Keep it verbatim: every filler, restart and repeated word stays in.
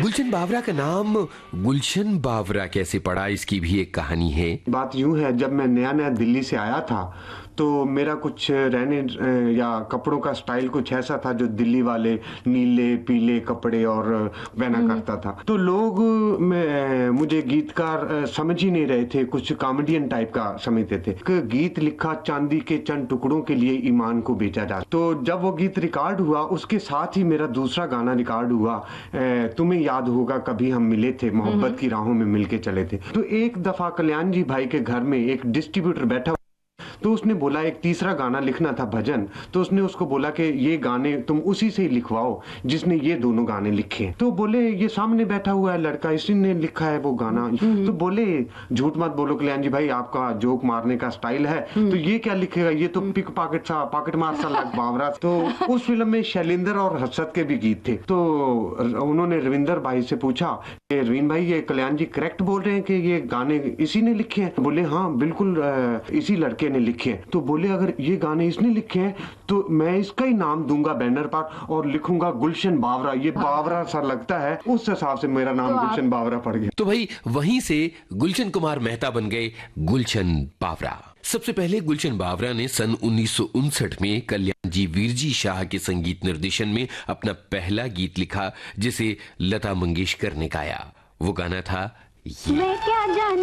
गुलशन बावरा का नाम गुलशन बावरा कैसे पड़ा, इसकी भी एक कहानी है। बात यूं है, जब मैं नया नया दिल्ली से आया था तो मेरा कुछ रहने या कपड़ों का स्टाइल कुछ ऐसा था जो दिल्ली वाले नीले पीले कपड़े और पहना करता था। तो लोग मैं मुझे गीतकार समझ ही नहीं रहे थे, कुछ कॉमेडियन टाइप का समझते थे कि गीत लिखा चांदी के चंद टुकड़ों के लिए ईमान को बेचा जा। तो जब वो गीत रिकॉर्ड हुआ उसके साथ ही मेरा दूसरा गाना रिकॉर्ड हुआ, तुम्हें याद होगा कभी हम मिले थे, मोहब्बत की राहों में मिलके चले थे। तो एक दफा कल्याण जी भाई के घर में एक डिस्ट्रीब्यूटर बैठा, तो उसने बोला एक तीसरा गाना लिखना था भजन। तो उसने उसको बोला कि ये गाने तुम उसी से ही लिखवाओ जिसने ये दोनों गाने लिखे। तो बोले ये सामने बैठा हुआ है लड़का, इसी ने लिखा है वो गाना। तो बोले झूठ मत बोलो कल्याण जी भाई, आपका जोक मारने का स्टाइल है, तो ये क्या लिखेगा, ये तो पिक पॉकेट सा पॉकेट मार सा लग बावरा। तो उस फिल्म में शैलेंद्र और हर्षद के भी गीत थे। तो उन्होंने रविंदर भाई से पूछा कि रवीन भाई ये कल्याण जी करेक्ट बोल रहे हैं कि ये गाने इसी ने लिखे हैं? बोले हाँ बिल्कुल इसी लड़के ने लिखे हैं। तो बोले अगर ये गाने इसने लिखे हैं तो मैं इसका ही नाम दूंगा बैनर पर और लिखूंगा गुलशन बावरा। ये बावरा सा लगता है, उस हिसाब से मेरा नाम तो गुलशन बावरा पड़ गया। तो भाई वहीं से गुलशन कुमार मेहता बन गए गुलशन बावरा। सबसे पहले गुलशन बावरा ने सन उन्नीस सौ उनसठ में कल्याण जी वीरजी शाह के संगीत निर्देशन में अपना पहला गीत लिखा जिसे लता मंगेशकर ने गाया। वो गाना था ये।